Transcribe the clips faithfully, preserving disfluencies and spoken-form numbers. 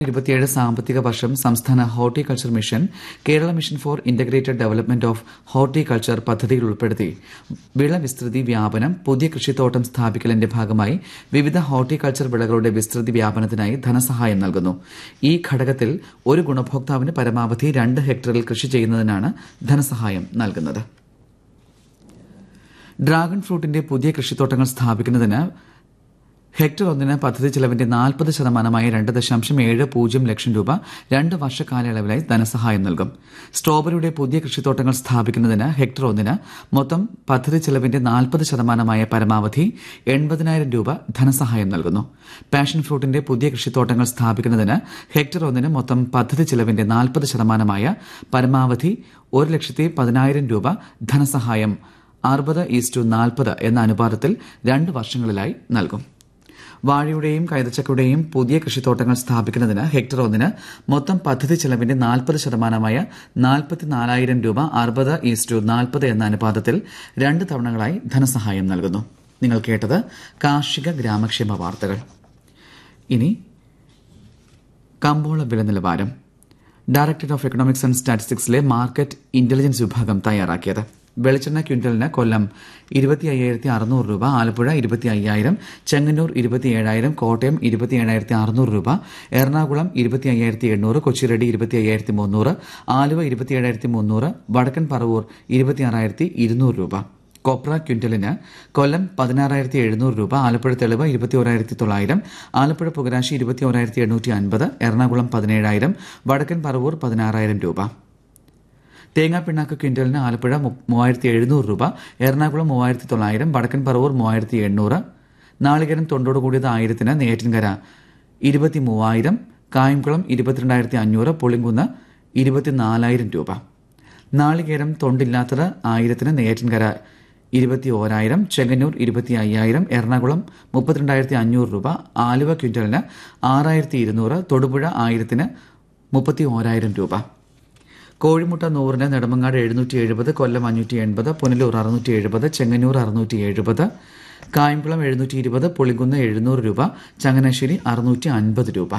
ഇരുപത്തിയേഴ് സാമ്പത്തിക വർഷം സംസ്ഥാന horticulture mission Kerala mission four integrated development of horticulture പദ്ധതിയിൽ ഉൾപ്പെടുത്തി വിള വിസ്തൃതി വ്യാപനം പുതിയ കൃഷിത്തോട്ടം സ്ഥാപിക്കലിന്റെ ഭാഗമായി വിവിധ ഹോർട്ടികൾച്ചർ വിളകളുടെ വിസ്തൃതി വ്യാപനത്തിനായി ധനസഹായം നൽകുന്നു. ഈ ഘടകത്തിൽ ഒരു ഗുണഭോക്താവിന് പരമാവധി രണ്ട് ഹെക്ടറിൽ കൃഷി ചെയ്യുന്നതിനാണ് ധനസഹായം നൽകുന്നത്. ഡ്രാഗൺ ഫ്രൂട്ടിന്റെ പുതിയ കൃഷിത്തോട്ടങ്ങൾ സ്ഥാപിക്കുന്നതിന് ഹെക്ടർ ഒന്നിന് പദ്ധതി ചെലവിന്റെ നാൽപ്പത് ശതമാനമായ രണ്ട് ദശാംശം ഏഴ് പൂജ്യം ലക്ഷം രൂപ രണ്ട് വർഷ കാലയളവിലായി ധനസഹായം നൽകും. സ്ട്രോബെറിയുടെ പുതിയ കൃഷിത്തോട്ടങ്ങൾ സ്ഥാപിക്കുന്നതിന് ഹെക്ടർ ഒന്നിന് മൊത്തം പദ്ധതി ചെലവിന്റെ നാൽപ്പത് ശതമാനമായ പരമാവധി എൺപതിനായിരം രൂപ ധനസഹായം നൽകുന്നു. പാഷൻ ഫ്രൂട്ടിന്റെ പുതിയ കൃഷിത്തോട്ടങ്ങൾ സ്ഥാപിക്കുന്നതിന് ഹെക്ടർ ഒന്നിന് മൊത്തം പദ്ധതി ചെലവിന്റെ നാൽപ്പത് ശതമാനമായ പരമാവധി ഒരു ലക്ഷത്തി പതിനായിരം രൂപ ധനസഹായം അറുപത് ഈസ്റ്റു നാൽപ്പത് എന്ന അനുപാതത്തിൽ രണ്ട് വർഷങ്ങളിലായി നൽകും. വാഴയുടെയും കൈതച്ചക്കയുടെയും പുതിയ കൃഷിത്തോട്ടങ്ങൾ സ്ഥാപിക്കുന്നതിന് ഹെക്ടർ ഒന്നിന് മൊത്തം പദ്ധതി ചെലവിന്റെ നാൽപ്പത് ശതമാനമായ നാൽപ്പത്തിനാലായിരം രൂപ അറുപത് ഈസ്റ്റു നാൽപ്പത് എന്ന അനുപാതത്തിൽ രണ്ട് തവണകളായി ധനസഹായം നൽകുന്നു. നിങ്ങൾ കേട്ടത് കാർഷിക ഗ്രാമക്ഷേമ വാർത്തകൾ. ഇനി കമ്പോള വില നിലവാരം. Directorate of economics and സ്റ്റാറ്റിസ്റ്റിക്സിലെ market intelligence വിഭാഗം തയ്യാറാക്കിയത്. വെളിച്ചെണ്ണ ക്വിന്റലിന് കൊല്ലം ഇരുപത്തി അയ്യായിരത്തി അറുന്നൂറ് രൂപ, ആലപ്പുഴ ഇരുപത്തി അയ്യായിരം, ചെങ്ങന്നൂർ ഇരുപത്തി ഏഴായിരം, കോട്ടയം ഇരുപത്തി ഏഴായിരത്തി അറുന്നൂറ് രൂപ, എറണാകുളം ഇരുപത്തി അയ്യായിരത്തി എണ്ണൂറ്, കൊച്ചിറെഡി ഇരുപത്തി അയ്യായിരത്തി മുന്നൂറ്, ആലുവ ഇരുപത്തി ഏഴായിരത്തി മുന്നൂറ്, വടക്കൻ പറവൂർ ഇരുപത്തി ആറായിരത്തി ഇരുന്നൂറ് രൂപ. കൊപ്ര ക്വിന്റലിന് കൊല്ലം പതിനാറായിരത്തി എഴുന്നൂറ് രൂപ, ആലപ്പുഴ തെളിവ് ഇരുപത്തി ഓരായിരത്തി തൊള്ളായിരം, ആലപ്പുഴ പുകരാശി ഇരുപത്തി ഓരായിരത്തി എണ്ണൂറ്റി അൻപത്, എറണാകുളം പതിനേഴായിരം, വടക്കൻ പറവൂർ പതിനാറായിരം രൂപ. തേങ്ങാപ്പിണ്ണാക്ക് ക്വിന്റലിന് ആലപ്പുഴ മൂവായിരത്തി എഴുന്നൂറ് രൂപ, എറണാകുളം മൂവായിരത്തി തൊള്ളായിരം, വടക്കൻ പറവൂർ മൂവായിരത്തി എണ്ണൂറ്. നാളികേരം തൊണ്ടോട് കൂടിയത് ആയിരത്തിന് നെയ്യാറ്റിൻകര ഇരുപത്തി മൂവായിരം, കായംകുളം ഇരുപത്തിരണ്ടായിരത്തി അഞ്ഞൂറ്, പുളിങ്കുന്ന് ഇരുപത്തിനാലായിരം രൂപ. നാളികേരം തൊണ്ടില്ലാത്തത് ആയിരത്തിന് നെയ്യാറ്റിൻകര ഇരുപത്തി ഓരായിരം, ചെങ്ങന്നൂർ ഇരുപത്തി അയ്യായിരം, എറണാകുളം മുപ്പത്തിരണ്ടായിരത്തി അഞ്ഞൂറ് രൂപ, ആലുവ ക്വിന്റലിന് ആറായിരത്തി ഇരുന്നൂറ്, തൊടുപുഴ ആയിരത്തിന് മുപ്പത്തി ഓരായിരം രൂപ. കോഴിമുട്ട നൂറിന് നെടുമങ്ങാട് എഴുന്നൂറ്റി എഴുപത്, കൊല്ലം അഞ്ഞൂറ്റി എൺപത്, പുനലൂർ അറുന്നൂറ്റി എഴുപത്, ചെങ്ങന്നൂർ അറുന്നൂറ്റി എഴുപത്, കായംകുളം എഴുന്നൂറ്റി ഇരുപത്, പുളിങ്കുന്ന് എഴുന്നൂറ് രൂപ, ചങ്ങനാശ്ശേരി അറുന്നൂറ്റി അൻപത് രൂപ.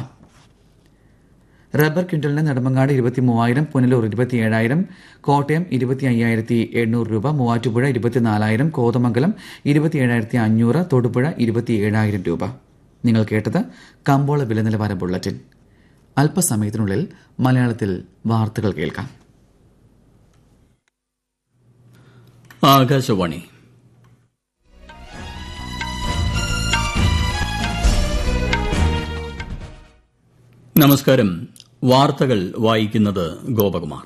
റബ്ബർ ക്വിന്റലിന് നെടുമങ്ങാട് ഇരുപത്തി മൂവായിരം, പുനലൂർ ഇരുപത്തി ഏഴായിരം, കോട്ടയം ഇരുപത്തി അയ്യായിരത്തി എണ്ണൂറ് രൂപ, മൂവാറ്റുപുഴ ഇരുപത്തിനാലായിരം, കോതമംഗലം ഇരുപത്തി ഏഴായിരത്തി അഞ്ഞൂറ്, തൊടുപുഴ ഇരുപത്തി ഏഴായിരം രൂപ. നിങ്ങൾ കേട്ടത് കമ്പോള വില നിലവാര ബുള്ളറ്റിൻ. അല്പസമയത്തിനുള്ളിൽ മലയാളത്തിൽ വാർത്തകൾ കേൾക്കാം. ആകാശവാണി. നമസ്കാരം. വാർത്തകൾ വായിക്കുന്നത് ഗോപകുമാർ.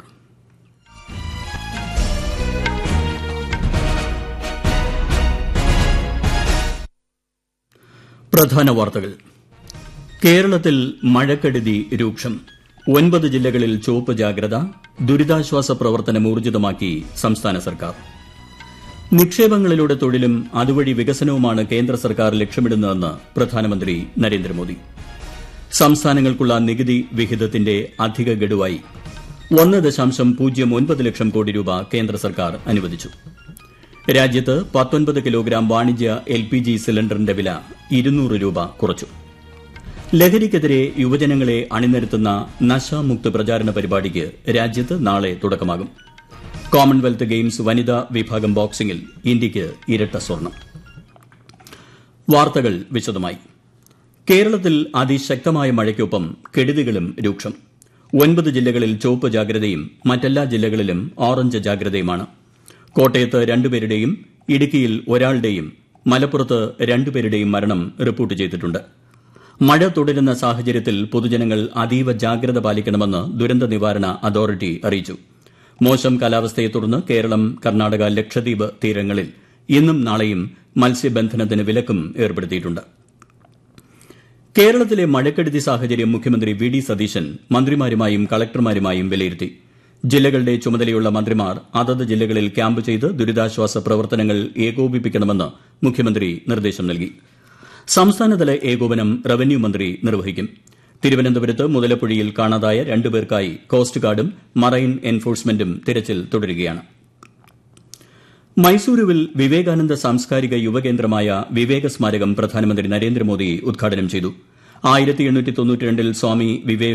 പ്രധാന വാർത്തകൾ. കേരളത്തിൽ മഴക്കെടുതി രൂക്ഷം. ഒൻപത് ജില്ലകളിൽ ചുവപ്പ് ജാഗ്രത. ദുരിതാശ്വാസ പ്രവർത്തനം ഊർജിതമാക്കി സംസ്ഥാന സർക്കാർ. നിക്ഷേപങ്ങളിലൂടെ തൊഴിലും അതുവഴി വികസനവുമാണ് കേന്ദ്ര സർക്കാർ ലക്ഷ്യമിടുന്നതെന്ന് പ്രധാനമന്ത്രി നരേന്ദ്രമോദി. സംസ്ഥാനങ്ങൾക്കുള്ള നികുതി വിഹിതത്തിന്റെ അധിക ഗഡുവായി ഒന്ന് ദശാംശം പൂജ്യം ഒൻപത് ലക്ഷം കോടി രൂപ കേന്ദ്ര സർക്കാർ അനുവദിച്ചു. രാജ്യത്ത് പത്തൊൻപത് കിലോഗ്രാം വാണിജ്യ എൽ പി ജി സിലിണ്ടറിന്റെ വില ഇരുന്നൂറ് രൂപ കുറച്ചു. ലഹരിക്കെതിരെ യുവജനങ്ങളെ അണിനിരത്തുന്ന നശാമുക്ത് പ്രചാരണ പരിപാടിക്ക് രാജ്യത്ത് നാളെ തുടക്കമാകും. കോമൺവെൽത്ത് ഗെയിംസ് വനിതാ വിഭാഗം ബോക്സിംഗിൽ ഇന്ത്യയ്ക്ക് ഇരട്ട സ്വർണം. വാർത്തകൾ വിശദമായി. കേരളത്തിൽ അതിശക്തമായ മഴയ്ക്കൊപ്പം കെടുതികളും രൂക്ഷം. ഒൻപത് ജില്ലകളിൽ ചുവപ്പ് ജാഗ്രതയും മറ്റെല്ലാ ജില്ലകളിലും ഓറഞ്ച് ജാഗ്രതയുമാണ്. കോട്ടയത്ത് രണ്ടുപേരുടെയും ഇടുക്കിയിൽ ഒരാളുടെയും മലപ്പുറത്ത് രണ്ടുപേരുടെയും മരണം റിപ്പോർട്ട് ചെയ്തിട്ടുണ്ട്. മഴ തുടരുന്ന സാഹചര്യത്തിൽ പൊതുജനങ്ങൾ അതീവ ജാഗ്രത പാലിക്കണമെന്ന് ദുരന്ത നിവാരണ അതോറിറ്റി അറിയിച്ചു. മോശം കാലാവസ്ഥയെ തുടർന്ന് കേരളം, കർണാടക, ലക്ഷദ്വീപ് തീരങ്ങളിൽ ഇന്നും നാളെയും മത്സ്യബന്ധനത്തിന് വിലക്കും ഏർപ്പെടുത്തിയിട്ടുണ്ട്. കേരളത്തിലെ മഴക്കെടുതി സാഹചര്യം മുഖ്യമന്ത്രി വി ഡി സതീശൻ മന്ത്രിമാരുമായും കളക്ടർമാരുമായും വിലയിരുത്തി. ജില്ലകളുടെ ചുമതലയുള്ള മന്ത്രിമാർ അതത് ജില്ലകളിൽ ക്യാമ്പ് ചെയ്ത് ദുരിതാശ്വാസ പ്രവർത്തനങ്ങൾ ഏകോപിപ്പിക്കണമെന്ന് മുഖ്യമന്ത്രി നിർദ്ദേശം നൽകി. സംസ്ഥാനതല ഏകോപനം റവന്യൂ മന്ത്രി നിർവഹിക്കും. തിരുവനന്തപുരത്ത് മുതലപ്പുഴയിൽ കാണാതായ രണ്ടുപേർക്കായി കോസ്റ്റ് ഗാർഡും മറൈൻ എൻഫോഴ്സ്മെന്റും തിരച്ചിൽ തുടരുകയാണ്. മൈസൂരുവിൽ വിവേകാനന്ദ സാംസ്കാരിക യുവകേന്ദ്രമായ വിവേക സ്മാരകം പ്രധാനമന്ത്രി നരേന്ദ്രമോദി ഉദ്ഘാടനം ചെയ്തു. ആയിരത്തി എണ്ണൂറ്റി തൊണ്ണൂറ്റി രണ്ടിൽ സ്വാമി വിവേകാനന്ദ